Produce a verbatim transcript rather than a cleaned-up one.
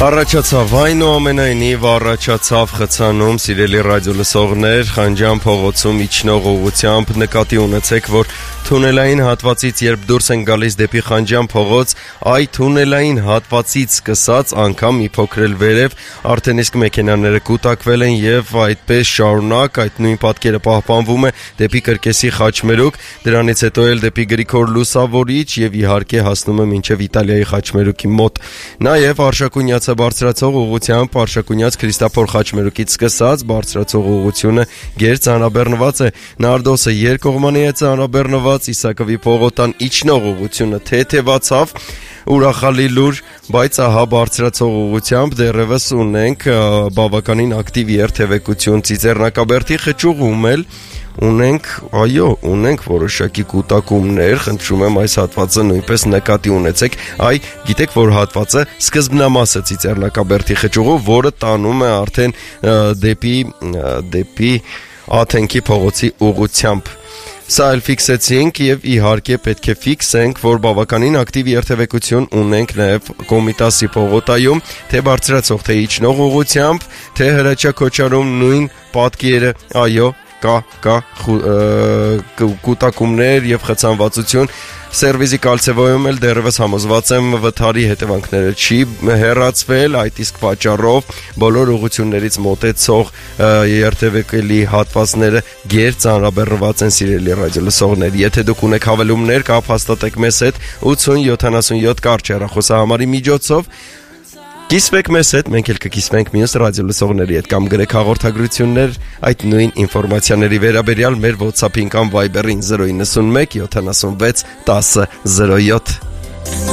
Առաջացավ այնուամենայնիվ առաջացավ խցանում, սիրելի ռադիո լսողներ, Խանջան փողոցում իջնող ուղղությամբ նկատի ունեցեք, որ թունելային հատվածից երբ դուրս են գալիս դեպի Խանջան փողոց, այ թունելային հատվածից սկսած անգամ մի փոքր էլ վերև արդեն իսկ մեքենաները կուտակվել են եւ այդպես շարունակ այդ նույն պատկերը պահպանվում է դեպի Կրկեսի Խաչմերուկ, դրանից հետո էլ դեպի Գրիգոր Լուսավորիչ եւ իհարկե հասնում է մինչեւ Իտալիայի Խաչմերուկի մոտ։ Նաեւ Արշակունյաց բարձրացող ուղղությամբ Արշակունյաց Քրիստափոր Խաչմերուկից սկսած բարձրացող ուղղությունը գերծանրաբեռնված է, Նարդոսը երկկողմանի է ծանրաբեռնված, Իսակովի Պողոտան իջնող ուղղությունը թեթևացավ, ուրախալի լուր, բայց ահա բարձրացող ուղղությամբ դեռևս ունենք բավականին ակտիվ երթևեկություն, Ծիծեռնակաբերդի խճուղում էլ ունենք, այո, ունենք որոշակի կուտակումներ, խնդրում եմ այս հատվածը նույնպես նկատի ունեցեք, այ գիտեք, որ հատվածը սկզբնամասը Ծիծեռնակաբերդի խճուղու, որը տանում է արդեն դեպի դեպի Աթենքի փողոցի ուղղությամբ։ Սա էլ ֆիքսեցինք եւ իհարկե պետք է ֆիքսենք, որ բավականին ակտիվ երթևեկություն ունենք նաեւ Կոմիտասի Պողոտայում, թե բարձրացող, թե իջնող ուղղությամբ, թե Հրաչյա Քոչարում նույն պատկերը, այո, կա, կա կուտակումներ եւ խցանվածություն։ Սերվիզի Կալցեվոյում էլ դեռևս համոզված եմ վթարի հետևանքները չի հեռացվել, այդ իսկ պատճառով բոլոր ուղղություններից մոտեցող երթևեկելի հատվածները գերծանրաբեռնված են, սիրելի ռադիո լսողներ։ Եթե դուք ունեք հավելումներ, կապ հաստատեք մեզ հետ ութ ութ յոթանասունյոթ կարճ հեռախոսահամարի միջոցով։ Կիսվեք մեզ հետ, մենք էլ կկիսվենք մյուս ռադիո լսողների հետ, կամ գրեք հաղորդագրություններ այդ նույն ինֆորմացիաների վերաբերյալ մեր WhatsApp-ին կամ Viber-ին զրո իննսուն մեկ յոթանասունվեց տասը զրո յոթ։